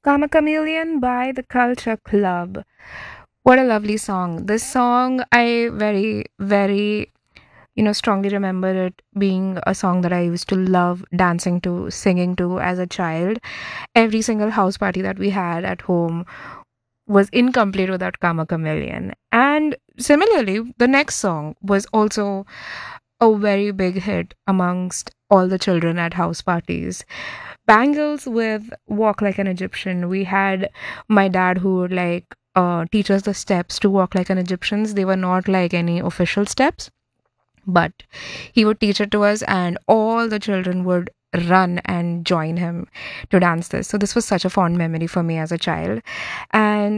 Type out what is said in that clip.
Karma Chameleon by the Culture Club. What a lovely song. This song, I very strongly remember it being a song that I used to love dancing to, singing to as a child. Every single house party that we had at home was incomplete without Karma Chameleon. And similarly, the next song was also a very big hit amongst all the children at house parties. Bangles with Walk Like an Egyptian. We had my dad who would teach us the steps to walk like an Egyptian. They were not like any official steps, but he would teach it to us, and all the children would run and join him to dance this. So this was such a fond memory for me as a child. And